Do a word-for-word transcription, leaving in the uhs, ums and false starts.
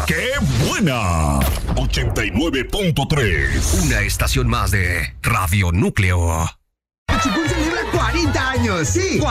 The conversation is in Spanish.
¡Qué buena! ochenta y nueve punto tres. Una estación más de Radio Núcleo. Chupún celebra cuarenta años, sí.